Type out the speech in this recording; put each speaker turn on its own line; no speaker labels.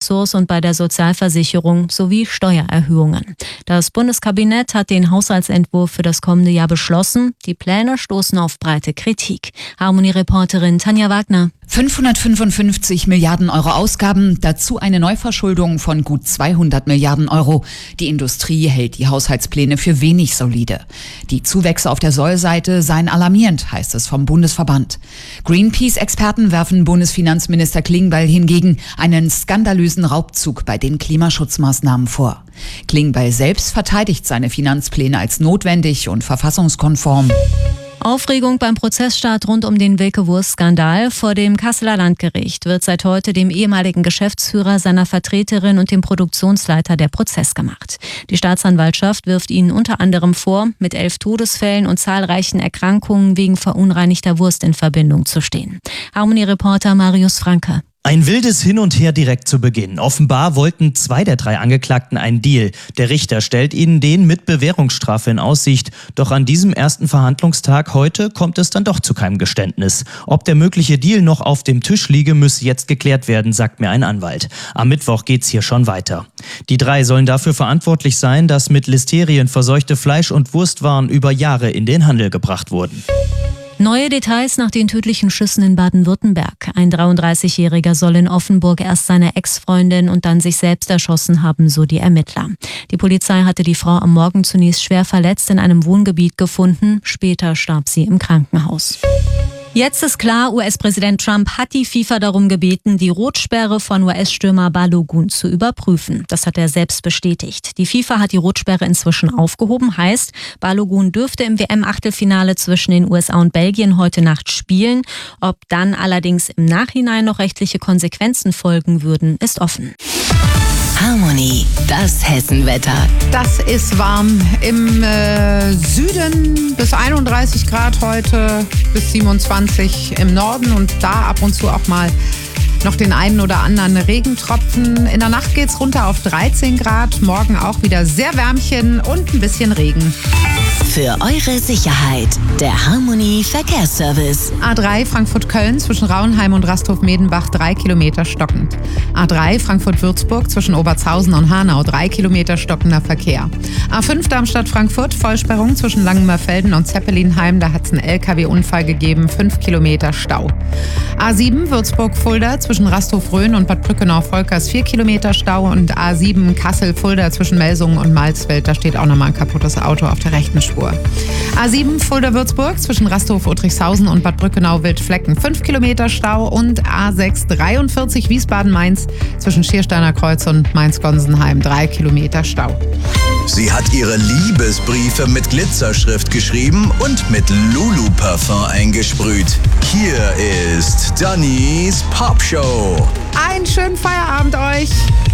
Ressorts und bei der Sozialversicherung sowie Steuererhöhungen. Das Bundeskabinett hat den Haushaltsentwurf für das kommende Jahr beschlossen. Die Pläne stoßen auf breite Kritik. Harmonie-Reporterin Tanja Wagner.
555 Milliarden Euro Ausgaben, dazu eine Neuverschuldung von gut 200 Milliarden Euro. Die Industrie hält die Haushaltspläne für wenig solide. Die Zuwächse auf der Sollseite seien alarmierend, heißt es vom Bundesverband. Greenpeace-Experten werfen Bundesfinanzminister Klingbeil hingegen einen skandalösen Raubzug bei den Klimaschutzmaßnahmen vor. Klingbeil selbst verteidigt seine Finanzpläne als notwendig und verfassungskonform.
Aufregung beim Prozessstart rund um den Wilke-Wurst-Skandal. Vor dem Kasseler Landgericht wird seit heute dem ehemaligen Geschäftsführer, seiner Vertreterin und dem Produktionsleiter der Prozess gemacht. Die Staatsanwaltschaft wirft ihnen unter anderem vor, mit 11 Todesfällen und zahlreichen Erkrankungen wegen verunreinigter Wurst in Verbindung zu stehen. Harmonie-Reporter Marius Franke.
Ein wildes Hin und Her direkt zu Beginn. Offenbar wollten 2 der 3 Angeklagten einen Deal. Der Richter stellt ihnen den mit Bewährungsstrafe in Aussicht. Doch an diesem ersten Verhandlungstag heute kommt es dann doch zu keinem Geständnis. Ob der mögliche Deal noch auf dem Tisch liege, müsse jetzt geklärt werden, sagt mir ein Anwalt. Am Mittwoch geht's hier schon weiter. Die 3 sollen dafür verantwortlich sein, dass mit Listerien verseuchte Fleisch- und Wurstwaren über Jahre in den Handel gebracht wurden.
Neue Details nach den tödlichen Schüssen in Baden-Württemberg. Ein 33-Jähriger soll in Offenburg erst seine Ex-Freundin und dann sich selbst erschossen haben, so die Ermittler. Die Polizei hatte die Frau am Morgen zunächst schwer verletzt in einem Wohngebiet gefunden. Später starb sie im Krankenhaus. Jetzt ist klar, US-Präsident Trump hat die FIFA darum gebeten, die Rotsperre von US-Stürmer Balogun zu überprüfen. Das hat er selbst bestätigt. Die FIFA hat die Rotsperre inzwischen aufgehoben. Heißt, Balogun dürfte im WM-Achtelfinale zwischen den USA und Belgien heute Nacht spielen. Ob dann allerdings im Nachhinein noch rechtliche Konsequenzen folgen würden, ist offen.
Harmonie, das Hessenwetter.
Das ist warm. Im Süden bis 31 Grad heute, bis 27 im Norden und da ab und zu auch mal noch den einen oder anderen Regentropfen. In der Nacht geht's runter auf 13 Grad. Morgen auch wieder sehr Wärmchen und ein bisschen Regen.
Für eure Sicherheit, der Harmonie Verkehrsservice.
A3 Frankfurt-Köln zwischen Rauenheim und Rasthof-Medenbach 3 Kilometer stockend. A3 Frankfurt-Würzburg zwischen Obertshausen und Hanau 3 Kilometer stockender Verkehr. A5 Darmstadt-Frankfurt Vollsperrung zwischen Langenmerfelden und Zeppelinheim. Da hat es einen LKW-Unfall gegeben, 5 Kilometer Stau. A7 Würzburg-Fulda zwischen Rasthof-Rhön und Bad Brückenau-Volkers 4 Kilometer Stau und A7 Kassel-Fulda zwischen Melsungen und Malzfeld. Da steht auch nochmal ein kaputtes Auto auf der rechten Spur. A7 Fulda-Würzburg zwischen Rasthof-Udrickhausen und Bad Brückenau-Wildflecken 5 Kilometer Stau und A6 43 Wiesbaden-Mainz zwischen Schiersteiner Kreuz und Mainz-Gonsenheim 3 Kilometer Stau.
Sie hat ihre Liebesbriefe mit Glitzerschrift geschrieben und mit Lulu Parfum eingesprüht. Hier ist Dannys Popshow.
Einen schönen Feierabend euch!